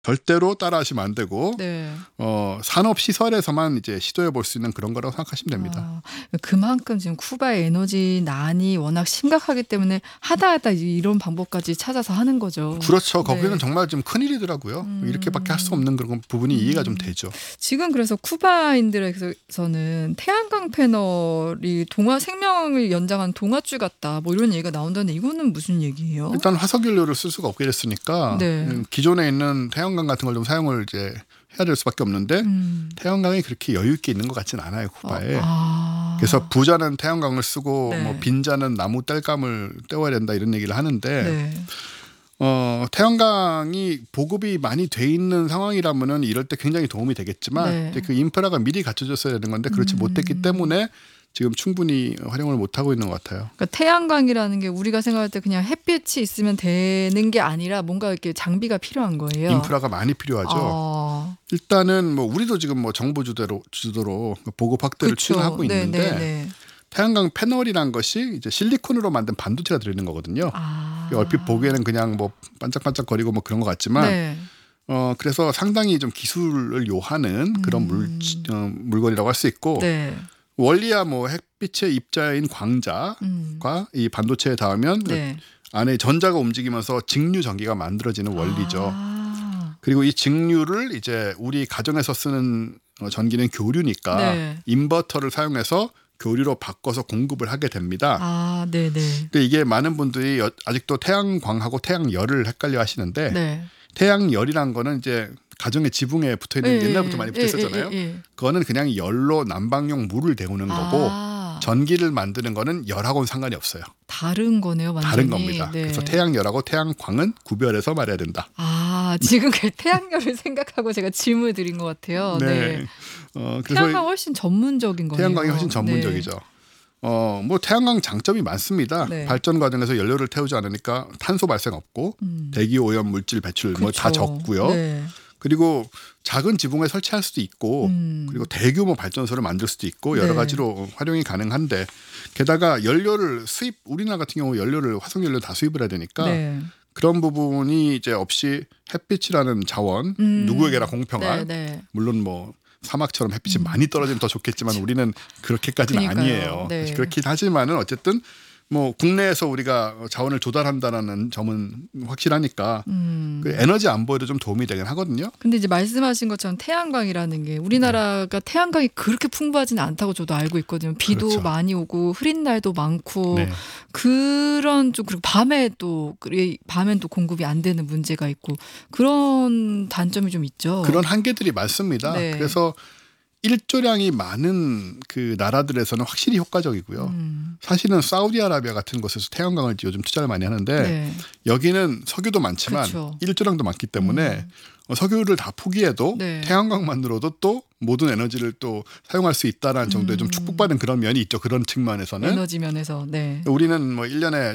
절대로 따라하시면 안 되고 네. 산업 시설에서만 이제 시도해 볼 수 있는 그런 거라고 생각하시면 됩니다. 그만큼 지금 쿠바의 에너지 난이 워낙 심각하기 때문에 하다 이런 방법까지 찾아서 하는 거죠. 그렇죠. 네. 거기는 정말 좀 큰일이더라고요. 이렇게밖에 할 수 없는 그런 부분이 이해가 좀 되죠. 지금 그래서 쿠바인들에서는 태양광 패널이 생명을 연장한 동아줄 같다 뭐 이런 얘기가 나온다는데 이거는 무슨 얘기예요? 일단 화석연료를 쓸 수가 없게 됐으니까 네. 기존에 있는 태양광 같은 걸 좀 사용을 이제 해야 될 수밖에 없는데 태양광이 그렇게 여유 있게 있는 것 같지는 않아요, 쿠바에. 그래서 부자는 태양광을 쓰고 네. 뭐 빈자는 나무 땔감을 떼워야 된다 이런 얘기를 하는데 네. 태양광이 보급이 많이 돼 있는 상황이라면은 이럴 때 굉장히 도움이 되겠지만 네. 이제 그 인프라가 미리 갖춰졌어야 되는 건데 그렇지 못했기 때문에 지금 충분히 활용을 못 하고 있는 것 같아요. 그러니까 태양광이라는 게 우리가 생각할 때 그냥 햇빛이 있으면 되는 게 아니라 뭔가 이렇게 장비가 필요한 거예요. 인프라가 많이 필요하죠. 일단은 뭐 우리도 지금 뭐 정부 주도로 보급 확대를 그쵸. 추진하고 있는데 네. 태양광 패널이란 것이 이제 실리콘으로 만든 반도체가 들어있는 거거든요. 얼핏 보기에는 그냥 뭐 반짝반짝거리고 뭐 그런 것 같지만 네. 그래서 상당히 좀 기술을 요하는 그런 물건이라고 할 수 있고 네. 원리야 뭐 햇빛의 입자인 광자가 이 반도체에 닿으면 네. 안에 전자가 움직이면서 직류 전기가 만들어지는 원리죠. 그리고 이 직류를 이제 우리 가정에서 쓰는 전기는 교류니까 네. 인버터를 사용해서 교류로 바꿔서 공급을 하게 됩니다. 네네. 근데 이게 많은 분들이 아직도 태양광하고 태양열을 헷갈려 하시는데 네. 태양열이란 거는 이제 가정의 지붕에 붙어 있는 옛날부터 많이 붙어 있었잖아요. 그거는 그냥 열로 난방용 물을 데우는 거고 전기를 만드는 거는 열하고는 상관이 없어요. 다른 거네요, 완전히. 다른 겁니다. 네. 그래서 태양열하고 태양광은 구별해서 말해야 된다. 지금 그 태양열을 생각하고 제가 질문을 드린 것 같아요. 네. 그래서 태양광 훨씬 전문적인 거네요. 태양광이 훨씬 전문적이죠. 뭐 태양광 장점이 많습니다. 네. 발전 과정에서 연료를 태우지 않으니까 탄소 발생 없고 대기 오염 물질 배출 뭐 다 적고요. 네. 그리고 작은 지붕에 설치할 수도 있고 그리고 대규모 발전소를 만들 수도 있고 여러 네. 가지로 활용이 가능한데 게다가 연료를 우리나라 같은 경우 연료를 화석연료 다 수입을 해야 되니까 네. 그런 부분이 이제 없이 햇빛이라는 자원 누구에게나 공평한 물론 뭐 사막처럼 햇빛이 많이 떨어지면 더 좋겠지만 우리는 그렇게까지는 그러니까요. 아니에요. 네. 그렇긴 하지만은 어쨌든 뭐 국내에서 우리가 자원을 조달한다는 점은 확실하니까 그 에너지 안보에도 좀 도움이 되긴 하거든요. 근데 이제 말씀하신 것처럼 태양광이라는 게 우리나라가 태양광이 그렇게 풍부하지는 않다고 저도 알고 있거든요. 비도 그렇죠. 많이 오고 흐린 날도 많고 네. 그런 좀 그리고 밤엔 또 공급이 안 되는 문제가 있고 그런 단점이 좀 있죠. 그런 한계들이 많습니다. 네. 그래서 일조량이 많은 그 나라들에서는 확실히 효과적이고요. 사실은 사우디아라비아 같은 곳에서 태양광을 요즘 투자를 많이 하는데 네. 여기는 석유도 많지만 그렇죠. 일조량도 많기 때문에 석유를 다 포기해도 네. 태양광만으로도 또 모든 에너지를 또 사용할 수 있다는 정도의 좀 축복받은 그런 면이 있죠. 그런 측면에서는. 에너지 면에서. 네. 우리는 뭐 1년에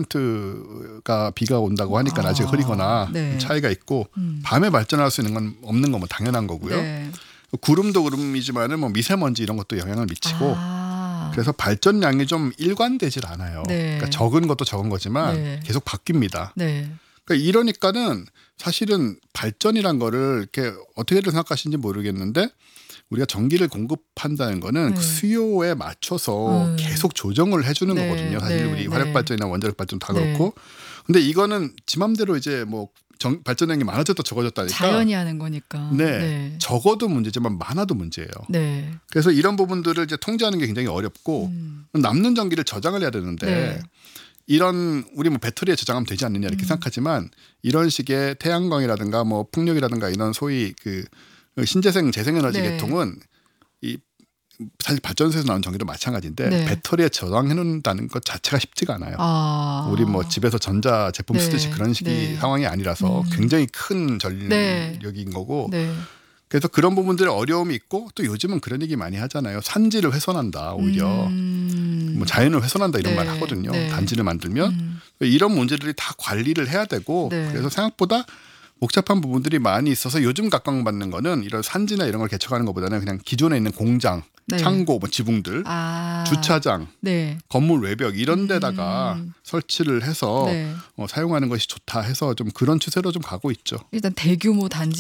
70%가 비가 온다고 하니까 아직 흐리거나 네. 차이가 있고 밤에 발전할 수 있는 건 없는 건 뭐 당연한 거고요. 네. 구름도 구름이지만은 뭐 미세먼지 이런 것도 영향을 미치고 그래서 발전량이 좀 일관되질 않아요. 네. 그러니까 적은 것도 적은 거지만 네. 계속 바뀝니다. 네. 그러니까 이러니까는 사실은 발전이란 거를 이렇게 어떻게들 생각하시는지 모르겠는데 우리가 전기를 공급한다는 거는 그 수요에 맞춰서 계속 조정을 해주는 네. 거거든요. 사실 네. 우리 화력발전이나 원자력 발전 다 네. 그렇고. 근데 이거는 지 맘대로 이제 뭐 발전량이 많아졌다 적어졌다니까. 자연이 하는 거니까. 네. 적어도 문제지만 많아도 문제예요. 네. 그래서 이런 부분들을 이제 통제하는 게 굉장히 어렵고 남는 전기를 저장을 해야 되는데 네. 이런 우리 뭐 배터리에 저장하면 되지 않느냐 이렇게 생각하지만 이런 식의 태양광이라든가 뭐 풍력이라든가 이런 소위 그 신재생 재생에너지 네. 계통은 이 사실 발전소에서 나오는 전기도 마찬가지인데 네. 배터리에 저장해 놓는다는 것 자체가 쉽지가 않아요. 우리 뭐 집에서 전자 제품 네. 쓰듯이 그런 식의 네. 상황이 아니라서 굉장히 큰 전력인 거고 네. 그래서 그런 부분들에 어려움이 있고 또 요즘은 그런 얘기 많이 하잖아요. 산지를 훼손한다 오히려 뭐 자연을 훼손한다 이런 네. 말 하거든요. 네. 단지를 만들면 이런 문제들이 다 관리를 해야 되고 네. 그래서 생각보다 복잡한 부분들이 많이 있어서 요즘 각광받는 거는 이런 산지나 이런 걸 개척하는 것보다는 그냥 기존에 있는 공장 네. 창고, 뭐 지붕들, 주차장, 네. 건물 외벽 이런 데다가 설치를 해서 네. 사용하는 것이 좋다 해서 좀 그런 추세로 좀 가고 있죠. 일단 대규모 단지